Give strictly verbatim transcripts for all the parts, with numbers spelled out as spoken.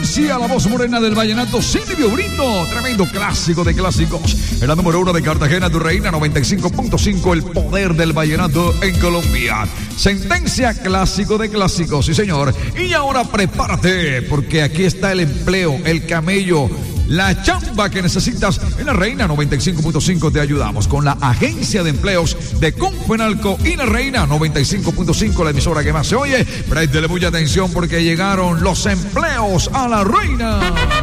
Sentencia, la voz morena del vallenato, Silvio Brito. Tremendo clásico de clásicos. En la número uno de Cartagena, tu reina, noventa y cinco punto cinco, el poder del vallenato en Colombia. Sentencia, clásico de clásicos, sí señor. Y ahora prepárate, porque aquí está el empleo, el camello, la chamba que necesitas. En la Reina noventa y cinco punto cinco te ayudamos con la agencia de empleos de Confenalco y la Reina noventa y cinco punto cinco, la emisora que más se oye. Préstele mucha atención porque llegaron los empleos a la Reina.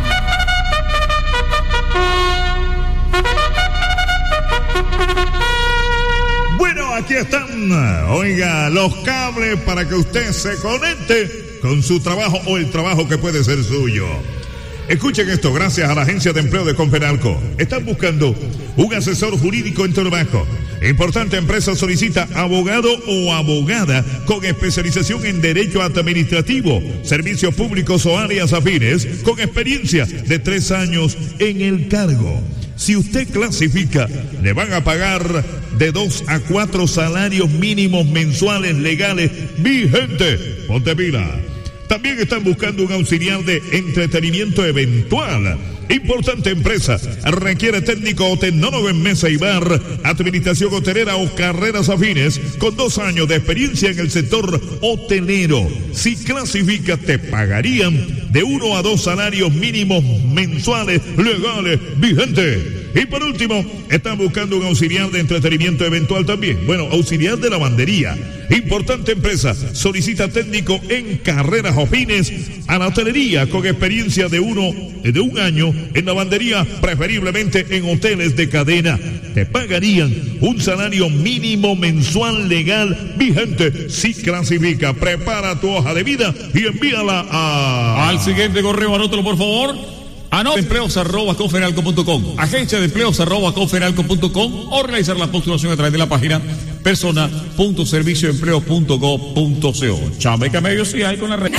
Bueno, aquí están, oiga, los cables para que usted se conecte con su trabajo o el trabajo que puede ser suyo. Escuchen esto, gracias a la agencia de empleo de Confenalco. Están buscando un asesor jurídico en trabajo. Importante empresa solicita abogado o abogada con especialización en derecho administrativo, servicios públicos o áreas afines, con experiencia de tres años en el cargo. Si usted clasifica, le van a pagar de dos a cuatro salarios mínimos mensuales legales vigentes. Ponte pila. También están buscando un auxiliar de entretenimiento eventual. Importante empresa. Requiere técnico o tecnólogo en mesa y bar, administración hotelera o carreras afines, con dos años de experiencia en el sector hotelero. Si clasifica, te pagarían de uno a dos salarios mínimos mensuales legales vigentes. Y por último, están buscando un auxiliar de entretenimiento eventual también. Bueno, auxiliar de lavandería. Importante empresa. Solicita técnico en carreras afines a la hotelería con experiencia de uno, de un año en lavandería, preferiblemente en hoteles de cadena. Te pagarían un salario mínimo mensual legal vigente si clasifica. Prepara tu hoja de vida y envíala a... al siguiente correo, anótalo por favor. Anota empleos arroba confenalco punto com, agencia de empleos arroba confenalco punto com, o realizar la postulación a través de la página persona punto servicio empleo punto gob punto co. Chamba y camello si hay con la red.